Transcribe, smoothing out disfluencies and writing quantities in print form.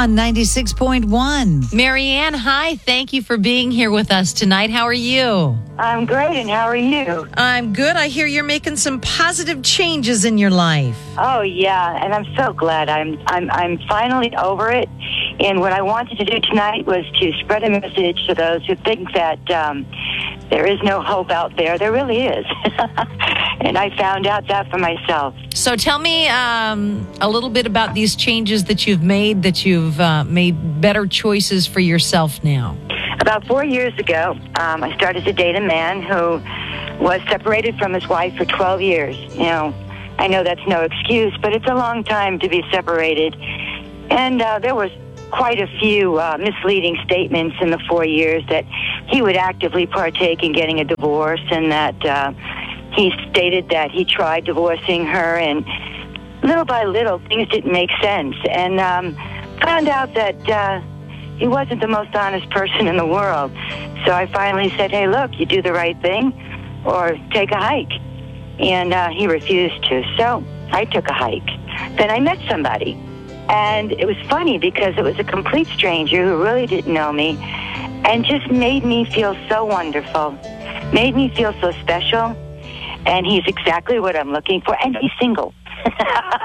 on 96.1. Marianne, hi. Thank you for being here with us tonight. How are you? I'm great, and how are you? I'm good. I hear you're making some positive changes in your life. Oh yeah, and I'm so glad. I'm finally over it. And what I wanted to do tonight was to spread a message to those who think that there is no hope out there. There really is, and I found out that for myself. So tell me a little bit about these changes that you've made made better choices for yourself now. About 4 years ago, I started to date a man who was separated from his wife for 12 years. You know, I know that's no excuse, but it's a long time to be separated. And there was quite a few misleading statements in the 4 years that he would actively partake in getting a divorce, and that he stated that he tried divorcing her, and little by little things didn't make sense. And found out that he wasn't the most honest person in the world. So I finally said, hey, look, you do the right thing or take a hike. And he refused to. So I took a hike. Then I met somebody. And it was funny because it was a complete stranger who really didn't know me and just made me feel so wonderful, made me feel so special. And he's exactly what I'm looking for. And he's single.